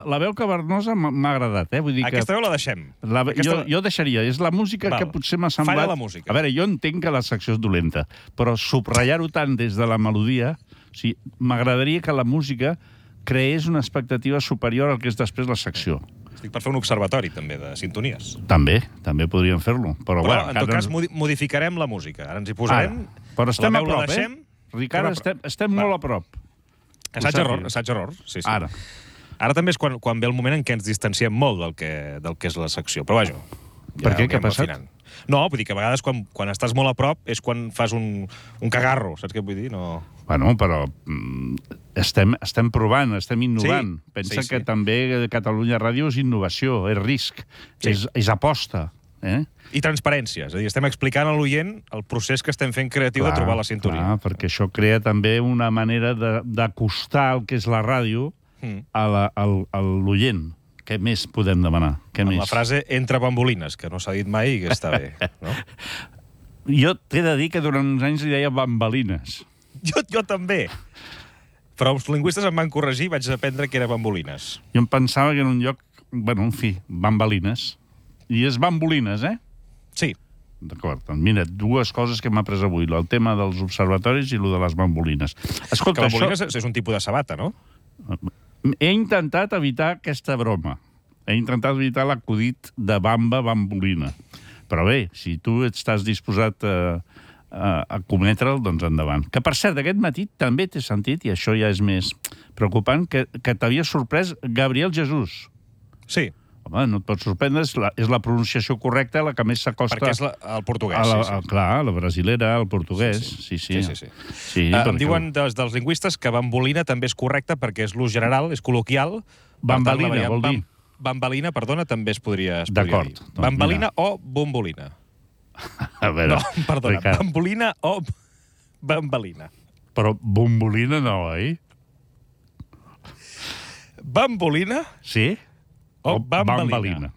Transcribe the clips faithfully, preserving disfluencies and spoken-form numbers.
La veu cavernosa m'ha agradat, eh? Vull dir que... Aquesta veu la deixem. La, Aquesta... jo, jo deixaria. És la música Val. que potser m'ha semblat... Falla la música. A veure, jo entenc que la secció és dolenta, però subratllar-ho tant des de la melodia... O sigui, m'agradaria que la música creés una expectativa superior al que és després la secció. Estic per fer un observatori, també, de sintonies. També, també podríem fer-lo. Però, Però bueno, en tot cas, modi modificarem la música. Ara ens hi posarem... Ara. Però estem a prop, deixem, eh? Ricard, estem, estem molt a prop. Assaig-error, assaig-error. Sí, sí. Ara. Ara també és quan, quan ve el moment en què ens distanciem molt del que, del que és la secció. Però vaja, ja per què? Què ha passat? Afinant. No, vull dir que a vegades quan, quan estàs molt a prop és quan fas un, un cagarro, saps què vull dir? No... Bueno, però mm, estem, estem provant, estem innovant. Sí, Pensa sí, sí. que també Catalunya Ràdio és innovació, és risc, Sí. és, és aposta. Eh? I transparència, és a dir, estem explicant a l'oient el procés que estem fent creatiu Clar, de trobar la sintonia. Clar, perquè això crea també una manera d'acostar el que és la ràdio Mm. a la, al, a l'oient. Què més podem demanar? Què Amb més? la frase entre bambolines, que no s'ha dit mai i que està bé. No? Jo t'he de dir que durant uns anys li deia bambalines. Jo, jo també. Però els lingüistes em van corregir i vaig aprendre que era bambolines. Jo em pensava que en un lloc... Bueno, en fi, bambalines. I és bambolines, eh? Sí. D'acord. Doncs mira, dues coses que m'ha pres avui. El tema dels observatoris i el de les bambolines. Escolta, que bambolines això... és un tipus de sabata, no? He intentat evitar aquesta broma. He intentat evitar l'acudit de bamba bambolina. Però bé, si tu estàs disposat a, a, a cometre'l, doncs endavant. Que, per cert, aquest matí també t'he sentit, i això ja és més preocupant, que, que t'havia sorprès Gabriel Jesús. Sí. Home, no et pots sorprendre, és la, és la pronunciació correcta, la que més s'acosta... Perquè és la, el portuguès, a la, sí, sí. A, clar, la brasilera, el portuguès, sí, sí. sí, sí, sí. sí. sí uh, perquè... em diuen des dels lingüistes que bambolina també és correcte perquè és l'ús general, és col·loquial. Bambalina, tant, vol dir. Bam, bambalina, perdona, també es podria, es podria dir. Doncs Bambalina mira. o bombolina? A veure, no, perdona, Ricard. bambolina o bambalina? Però bombolina no, oi? Bambolina Sí? o bambalina? bambalina.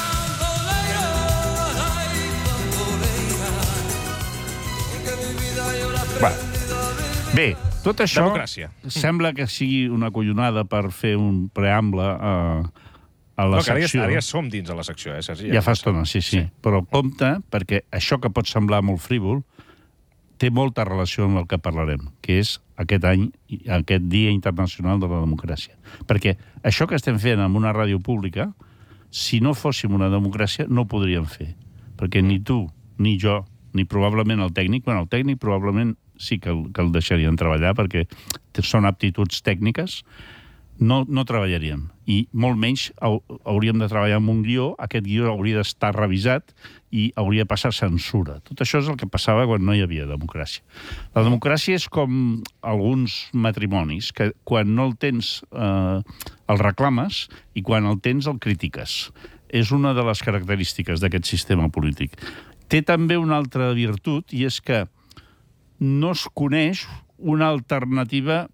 Va. Bé, tot això Democràcia. sembla que sigui una collonada per fer un preamble a, a la No, que ara ja, secció. ara ja som dins de la secció, eh, Sergi? Ja fa estona, sí, sí, Sí. Però compte, perquè això que pot semblar molt frívol té molta relació amb el que parlarem, que és aquest any, aquest Dia Internacional de la Democràcia. Perquè això que estem fent amb una ràdio pública, si no fóssim una democràcia, no ho podríem fer. Perquè ni tu, ni jo, ni probablement el tècnic, bueno, el tècnic probablement sí que el, que el deixarien treballar, perquè són aptituds tècniques, no, no treballaríem. I molt menys hauríem de treballar amb un guió, aquest guió hauria d'estar revisat i hauria de passar censura. Tot això és el que passava quan no hi havia democràcia. La democràcia és com alguns matrimonis, que quan no el tens eh, el reclames i quan el tens el critiques. És una de les característiques d'aquest sistema polític. Té també una altra virtut, i és que no es coneix una alternativa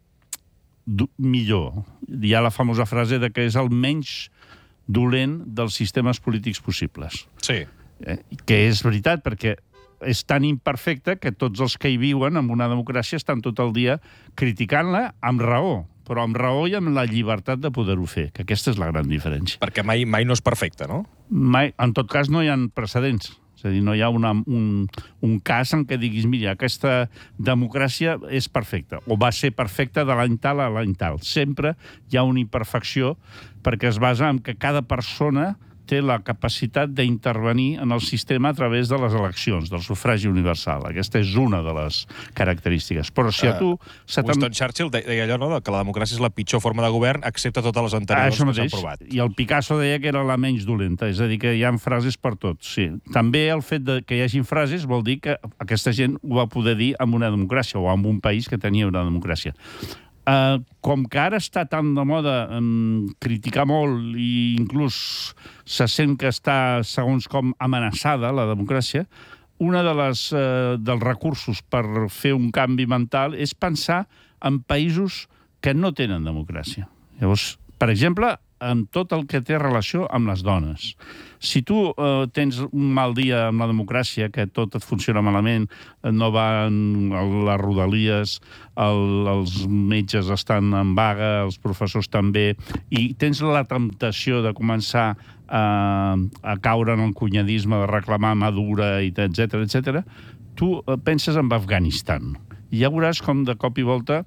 millor. Hi ha la famosa frase de que és el menys dolent dels sistemes polítics possibles. Sí. Eh? Que és veritat, perquè és tan imperfecta que tots els que hi viuen en una democràcia estan tot el dia criticant-la amb raó, però amb raó i amb la llibertat de poder-ho fer, que aquesta és la gran diferència. Perquè mai, mai no és perfecte, no? Mai, en tot cas, no hi ha precedents. És a dir, no hi ha una, un, un cas en què diguis, mira, aquesta democràcia és perfecta, o va ser perfecta de l'any tal a l'any tal. Sempre hi ha una imperfecció perquè es basa en que cada persona té la capacitat d'intervenir en el sistema a través de les eleccions, del sufragi universal. Aquesta és una de les característiques. Però si a tu... Uh, Winston Churchill deia allò, no?, que la democràcia és la pitjor forma de govern, excepte totes les anteriors que s'han provat. I el Picasso deia que era la menys dolenta, és a dir, que hi ha frases per tot. Sí. També el fet de que hi hagin frases vol dir que aquesta gent ho va poder dir en una democràcia o en un país que tenia una democràcia. Uh, com que ara està tan de moda um, criticar molt i inclús se sent que està, segons com, amenaçada la democràcia, un de les, uh, dels recursos per fer un canvi mental és pensar en països que no tenen democràcia. Llavors, per exemple, en tot el que té relació amb les dones. Si tu eh, tens un mal dia amb la democràcia, que tot et funciona malament, no van les rodalies, el, els metges estan en vaga, els professors també, i tens la temptació de començar a, a caure en el cunyadisme, de reclamar mà dura, etcètera, etcètera, tu penses en Afganistan. I ja veuràs com de cop i volta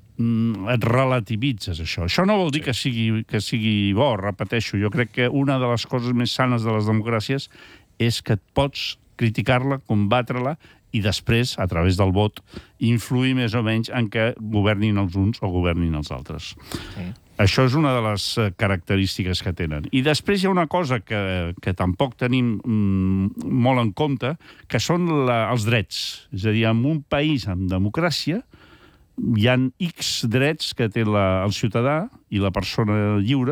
et relativitzes això. Això no vol dir que sigui, que sigui bo, repeteixo. Jo crec que una de les coses més sanes de les democràcies és que et pots criticar-la, combatre-la i després, a través del vot, influir més o menys en què governin els uns o governin els altres. Mm. Això és una de les característiques que tenen. I després hi ha una cosa que, que tampoc tenim mm, molt en compte, que són la, els drets. És a dir, en un país amb democràcia hi ha X drets que té la, el ciutadà i la persona lliure,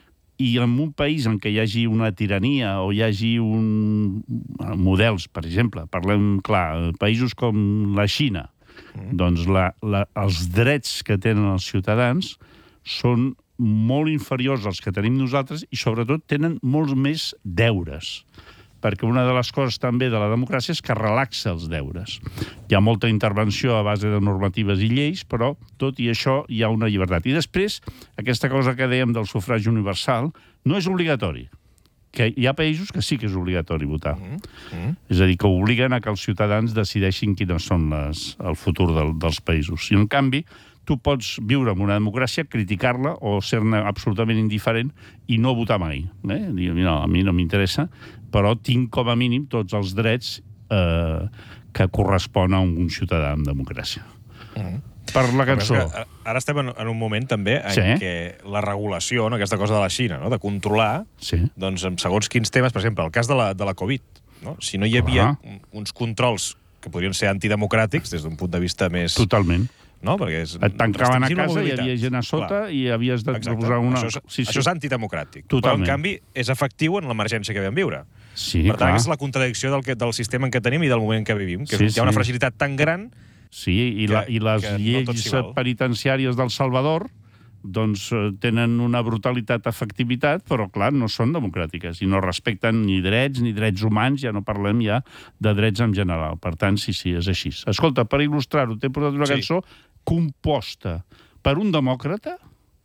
i en un país en què hi hagi una tirania o hi hagi un... models, per exemple, parlem clar, països com la Xina, mm. doncs la, la, els drets que tenen els ciutadans són molt inferiors als que tenim nosaltres i, sobretot, tenen molts més deures. Perquè una de les coses també de la democràcia és que relaxa els deures. Hi ha molta intervenció a base de normatives i lleis, però tot i això hi ha una llibertat. I després, aquesta cosa que dèiem del sufragi universal no és obligatori. Que hi ha països que sí que és obligatori votar. Mm -hmm. És a dir, que obliguen a que els ciutadans decideixin quines són les, el futur del, dels països. I, en canvi, tu pots viure en una democràcia, criticar-la o ser-ne absolutament indiferent i no votar mai. Eh? Dir, no, a mi no m'interessa, però tinc com a mínim tots els drets eh, que correspon a un ciutadà en democràcia. Mm. Per la cançó. Ara estem en, en un moment també en sí. què la regulació, no, aquesta cosa de la Xina, no, de controlar, sí. doncs, en segons quins temes, per exemple, el cas de la, de la Covid, no? Si no hi havia ah. uns controls que podrien ser antidemocràtics des d'un punt de vista més... Totalment. No? Perquè és et tancaven a casa, hi havia gent a sota, clar, i havies de exacte. Posar una... Això és, sí, sí. això és antidemocràtic. Totalment. Però, en canvi, és efectiu en l'emergència que vam viure. Sí, per tant, clar. és la contradicció del, que, del sistema en què tenim i del moment en què vivim, que sí, hi ha una sí. fragilitat tan gran... Sí, i, que, la, i les lleis no penitenciàries del Salvador doncs tenen una brutalitat, efectivitat, però, clar, no són democràtiques i no respecten ni drets ni drets humans, ja no parlem ja de drets en general. Per tant, sí, sí, és així. Escolta, per il·lustrar-ho, t'he portat una sí. cançó composta per un demòcrata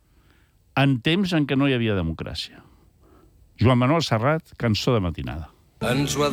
en temps en què no hi havia democràcia. Joan Manuel Serrat, cançó de matinada. Ens ho ha